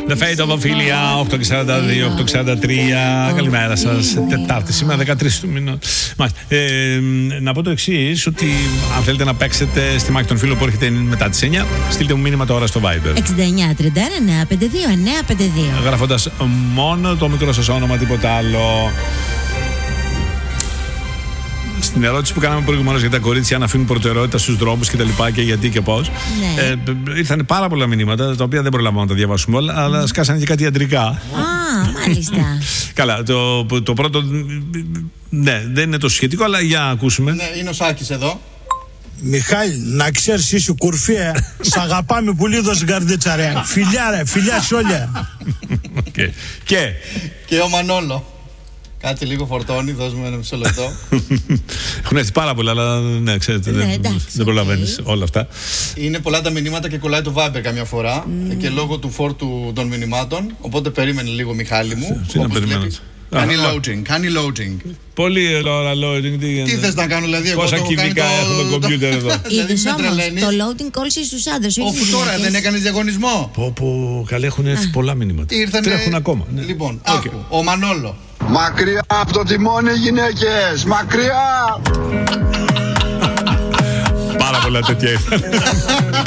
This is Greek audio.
The Fate of Ophelia, 8:42, 8:43. Καλημέρα σας. Τετάρτη, σήμερα 13 του μήνα. Να πω το εξής, ότι αν θέλετε να παίξετε στη μάχη των φίλων που έρχεται μετά τις 9, στείλτε μου μήνυμα τώρα στο Viber. 6931-952-952. Γράφοντας μόνο το μικρό σας όνομα, τίποτα άλλο. Στην ερώτηση που κάναμε προηγουμένως για τα κορίτσια, αν αφήνουν προτεραιότητα στους δρόμους και τα λοιπά και γιατί και πώς, Ναι. ήρθαν πάρα πολλά μηνύματα, τα οποία δεν προλαβαίνω να τα διαβάσουμε όλα, αλλά σκάσανε και κάτι ιατρικά. Α, μάλιστα. Καλά, το πρώτο, ναι, δεν είναι τόσο σχετικό, αλλά για να ακούσουμε. Ναι, είναι ο Σάκης εδώ. Μιχάλη, να ξέρεις είσαι κουρφία. Σ' αγαπάμε πολύ εδώ στην καρδίτσα ρε. Φιλιά ρε, φιλιά σε όλα. Και ο Μανόλο. Κάτσε λίγο φορτώνει, δώσουμε ένα μισό λεπτό. Έχουν έρθει πάρα πολλά, αλλά ναι, ξέρετε, δεν προλαβαίνεις όλα αυτά. Είναι πολλά τα μηνύματα και κολλάει το Viber καμιά φορά και λόγω του φόρτου των μηνυμάτων. Οπότε περίμενε λίγο, Μιχάλη μου. Τι να περιμένω. Κάνει loading. Πολύ ώρα loading. Τι θες να κάνω, δηλαδή, εγώ πόσα το έχω κάνει κυβικά έχουμε κομπιούτερ εδώ. Είδες όμως, το loading κόλλησε στους άντρες. Όπου τώρα δεν έκανες διαγωνισμό. Πω, καλέ, έχουν έρθει πολλά μηνύματα. Τρέχουν ακόμα. Λοιπόν, άκου, ο Μανόλο. Μακριά από το τιμόνι γυναίκες, μακριά! Πάρα πολλά τέτοια ήρθαν.